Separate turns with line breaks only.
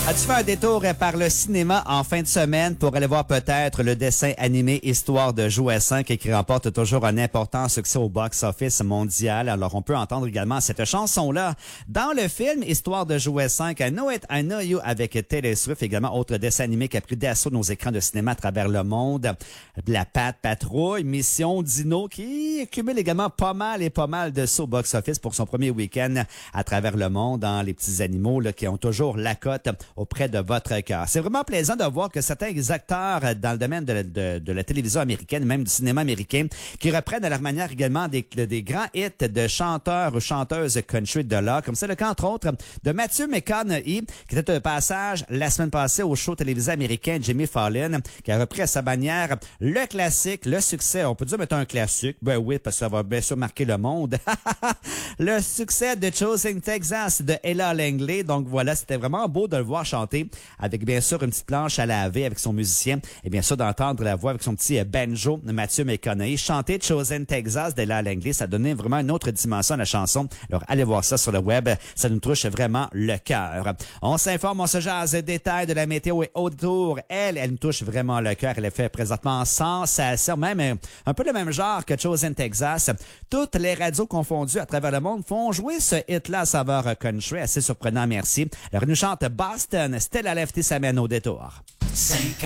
As-tu fait un détour par le cinéma en fin de semaine pour aller voir peut-être le dessin animé Histoire de Jouet 5 qui remporte toujours un important succès au box-office mondial? Alors, on peut entendre également cette chanson-là dans le film Histoire de Jouet 5, I Know It, I Know You avec Taylor Swift, également autre dessin animé qui a pris d'assaut nos écrans de cinéma à travers le monde. La Patte Patrouille, Mission Dino qui cumule également pas mal de sauts au box-office pour son premier week-end à travers le monde dans les petits animaux là, qui ont toujours la cote auprès de votre cœur. C'est vraiment plaisant de voir que certains acteurs dans le domaine de la télévision américaine, même du cinéma américain, qui reprennent à leur manière également des grands hits de chanteurs ou chanteuses country de là, comme c'est le cas entre autres de Matthew McConaughey, qui était un passage la semaine passée au show télévisé américain Jimmy Fallon, qui a repris à sa manière le classique, le succès, on peut dire mettre un classique, ben oui, parce que ça va bien sûr marquer le monde, le succès de Choosing Texas de Ella Langley. Donc voilà, c'était vraiment beau de le voir chanter avec bien sûr une petite planche à laver avec son musicien et bien sûr d'entendre la voix avec son petit banjo Matthew McConaughey chanter Chosen Texas d'Ella Langley. Ça donnait vraiment une autre dimension à la chanson. Alors allez voir ça sur le web, ça nous touche vraiment le cœur. On s'informe, on se jase détails de la météo et autour. Elle nous touche vraiment le cœur. Elle est fait présentement sensation, même un peu le même genre que Chosen Texas. Toutes les radios confondues à travers le monde font jouer ce hit-là à saveur country, assez surprenant, merci. Alors, elle nous chante Boston, Stella Lefty s'amène au détour.